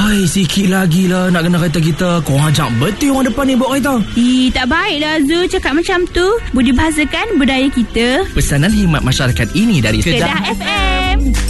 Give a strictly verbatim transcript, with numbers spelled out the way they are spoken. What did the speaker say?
Hai, sikit lagi lah nak kena kereta kita. Kau ajak betul orang depan ni bawa kereta. Ih, tak baiklah Zul cakap macam tu. Budi bahasakan budaya kita. Pesanan khidmat masyarakat ini dari Kedah F M.